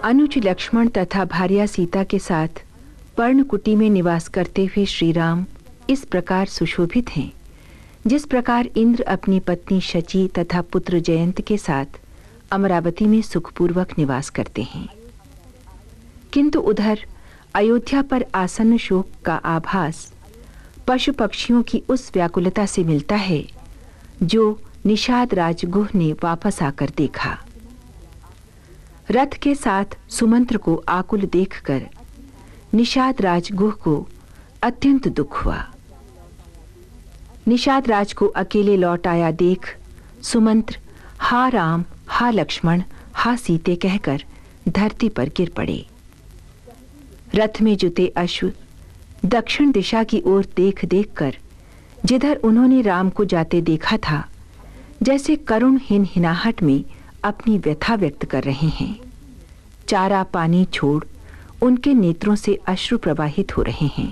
अनुज लक्ष्मण तथा भार्या सीता के साथ पर्णकुटी में निवास करते हुए श्री राम इस प्रकार सुशोभित हैं जिस प्रकार इंद्र अपनी पत्नी शची तथा पुत्र जयंत के साथ अमरावती में सुखपूर्वक निवास करते हैं। किंतु उधर अयोध्या पर आसन्न शोक का आभास पशु पक्षियों की उस व्याकुलता से मिलता है जो निषाद राजगुह ने वापस आकर देखा। रथ के साथ सुमंत्र को आकुल देखकर निषाद राजगुह को अत्यंत दुख हुआ। निषाद राज को अकेले लौट आया देख सुमंत्र हा राम, हा लक्ष्मण, हा सीते कहकर धरती पर गिर पड़े। रथ में जुते अश्व दक्षिण दिशा की ओर देख देखकर जिधर उन्होंने राम को जाते देखा था जैसे करुण हिनहिनाहट में अपनी व्यथा व्यक्त कर रहे हैं। चारा पानी छोड़ उनके नेत्रों से अश्रु प्रवाहित हो रहे हैं।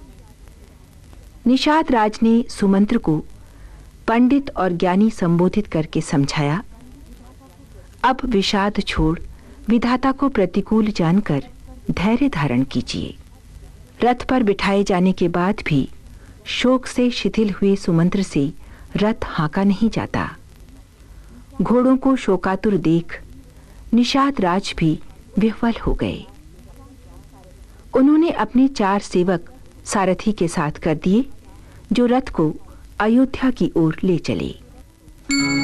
निषाद राज ने सुमंत्र को पंडित और ज्ञानी संबोधित करके समझाया, अब विषाद छोड़ विधाता को प्रतिकूल जानकर धैर्य धारण कीजिए। रथ पर बिठाए जाने के बाद भी शोक से शिथिल हुए सुमंत्र से रथ हाँका नहीं जाता। घोड़ों को शोकातुर देख निषाद राज भी विह्वल हो गए। उन्होंने अपने 4 सेवक सारथी के साथ कर दिए जो रथ को अयोध्या की ओर ले चले।